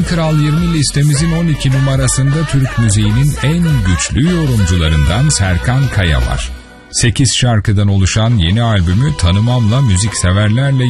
Kral 20 listemizin 12 numarasında Türk müziğinin en güçlü yorumcularından Serkan Kaya var. 8 şarkıdan oluşan yeni albümü Tanımam'la müzikseverlerle